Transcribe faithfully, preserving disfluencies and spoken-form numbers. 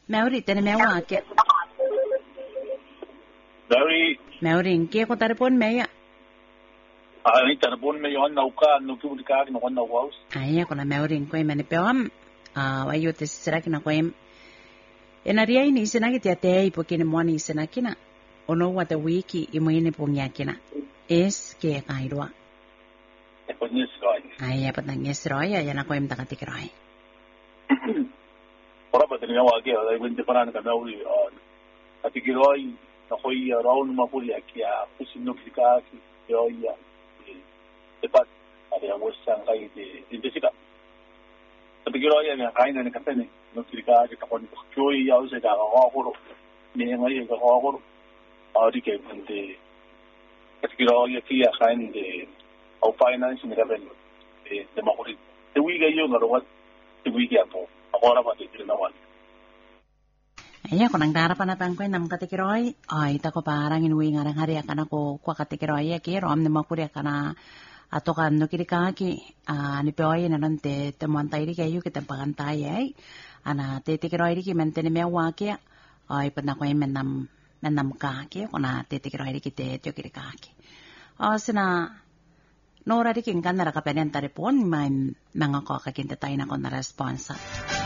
Mauri tene mewa ke. Dari. Mauri ke ko tarpon meya. Ani tarpon me yon nauka no ki ulika no kon nawaus. Aya ko na mauri ko mene peam. Ah wayo te sira kina ko em. Enaria ini sina ki te ipo kine moni sina kina. Ono wata wiki imoine pongya kina. Es ke kairwa. E ponyes roi. Aya patang es roi ya na ko em takatik roi. Ora pa tenia wa ke ai wente paran ka nauri on. Atikiroi na hoi raun mapuri aki a kusino klika ki yoia. E pat ada wosang kai de indesika. Atikiroi ya kai na kapene no klika ki takon koi ya use da ga horo. Ni ngai ga horo. Ari ke pente. Atikiroi ki ya kai de au finance ni kapene. E de mapuri. Te wi ga yo ngaro wat te wi ga po. Agora pa te na wal. Aya ko nang darapan na tangkoy nam katikiroi. Ay tako parang inuwi nga nang hari akana ko kwa katikiroi ya ki rom ni makuri akana ato kan no kirikaki ni peoi na nante te montay ri kayo kita pagantay ay ana te tikiroi ri ki mentene me waki ay pad na ko ay menam menam kaki ko na te tikiroi ri ki te tyo kirikaki. O sina Nora ri king kan na rakapenen taripon may mga ko kakinta tayo na ko na responsa.